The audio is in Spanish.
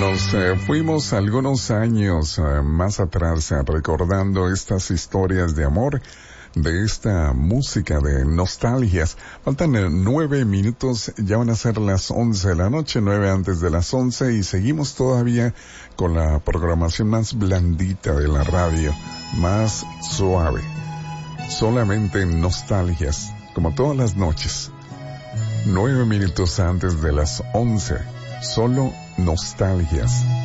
Nos fuimos algunos años más atrás recordando estas historias de amor, de esta música de nostalgias. Faltan 9 minutos, ya van a ser las 11 de la noche, 9 antes de las 11, y seguimos todavía con la programación más blandita de la radio, más suave. Solamente nostalgias, como todas las noches. 9 minutos antes de las 11, solo nostalgias.